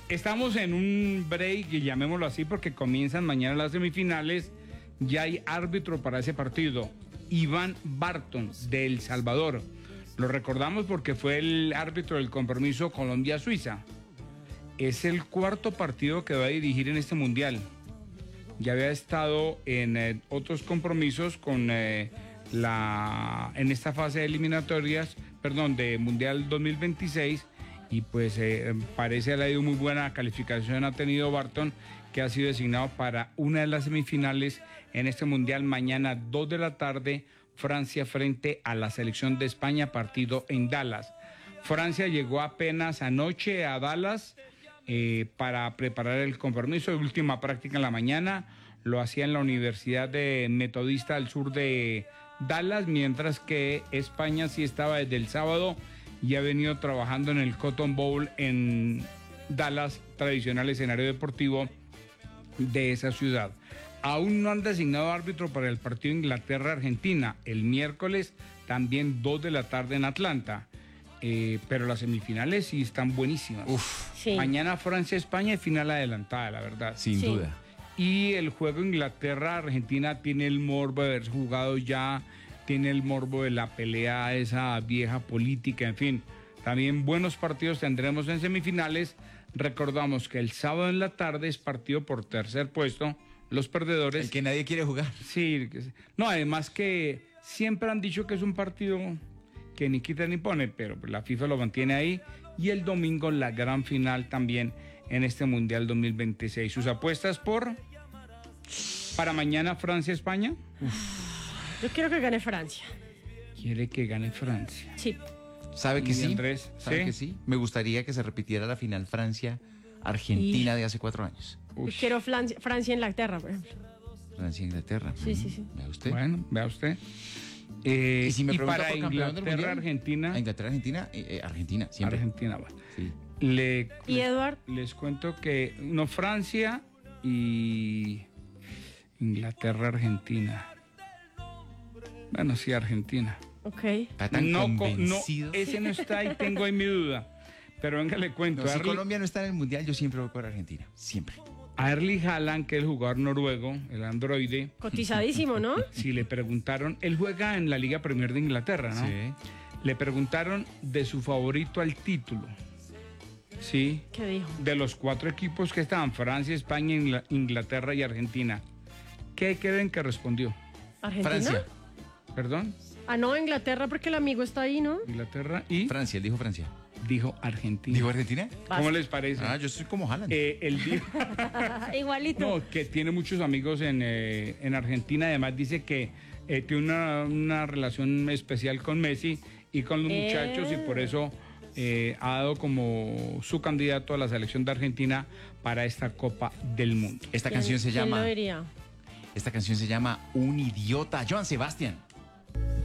Estamos en un break, y llamémoslo así, porque comienzan mañana las semifinales. Ya hay árbitro para ese partido, Iván Barton, de El Salvador. Lo recordamos porque fue el árbitro del compromiso Colombia-Suiza. Es el cuarto partido que va a dirigir en este mundial. Ya había estado en otros compromisos con en esta fase de eliminatorias, de Mundial 2026, y pues parece que ha ido muy buena calificación ha tenido Barton, que ha sido designado para una de las semifinales en este mundial. Mañana 2 de la tarde, Francia frente a la selección de España, partido en Dallas. Francia llegó apenas anoche a Dallas para preparar el compromiso de última práctica en la mañana. Lo hacía en la Universidad de Metodista del sur de Dallas, mientras que España sí estaba desde el sábado y ha venido trabajando en el Cotton Bowl en Dallas, tradicional escenario deportivo de esa ciudad. Aún no han designado árbitro para el partido Inglaterra-Argentina, el miércoles, también 2 de la tarde en Atlanta. Pero las semifinales sí están buenísimas. Sí. Mañana Francia-España y final adelantada, la verdad. Sin duda. Y el juego Inglaterra-Argentina tiene el morbo de haber jugado ya, tiene el morbo de la pelea, esa vieja política, en fin. También buenos partidos tendremos en semifinales. Recordamos que el sábado en la tarde es partido por tercer puesto. Los perdedores... El que nadie quiere jugar. Sí. No, además que siempre han dicho que es un partido que ni quita ni pone, pero la FIFA lo mantiene ahí. Y el domingo la gran final también en este Mundial 2026. ¿Sus apuestas para mañana Francia-España? Yo quiero que gane Francia. Quiere que gane Francia. Sí. ¿Sabe que ¿Y sí? Andrés? ¿Sabe que sí? Me gustaría que se repitiera la final Francia-Argentina de hace 4 años. Yo quiero Francia-Inglaterra, por ejemplo. Francia-Inglaterra. Sí. ¿Vea usted? Bueno, vea usted. Y si me y pregunta para por campeón del mundial, Inglaterra-Argentina. Inglaterra-Argentina, Argentina, siempre. Argentina, bueno. Sí. ¿Y Eduard? Les cuento que Francia y Inglaterra-Argentina. Bueno, sí, Argentina. Ok. Está tan convencido. Ese no está y tengo ahí mi duda. Pero venga, le cuento. No, si Colombia no está en el mundial, yo siempre voy por Argentina. Siempre. A Erling Haaland, que es el jugador noruego, el androide. Cotizadísimo, ¿no? Si le preguntaron, él juega en la Liga Premier de Inglaterra, ¿no? Sí. Le preguntaron de su favorito al título. Sí. ¿Qué dijo? De los 4 equipos que estaban, Francia, España, Inglaterra y Argentina. ¿Qué creen que respondió? ¿Argentina? Francia. ¿Perdón? Ah, no, Inglaterra, porque el amigo está ahí, ¿no? Inglaterra y Francia, él dijo Francia. dijo Argentina. ¿Dijo Argentina? ¿Cómo les parece? Yo soy como Haaland. Él dijo Igualito. no, que tiene muchos amigos en Argentina. Además dice que tiene una relación especial con Messi y con los muchachos, y por eso ha dado como su candidato a la selección de Argentina para esta Copa del Mundo. Esta canción se ¿Quién llama... lo diría? Esta canción se llama Un Idiota. Joan Sebastián.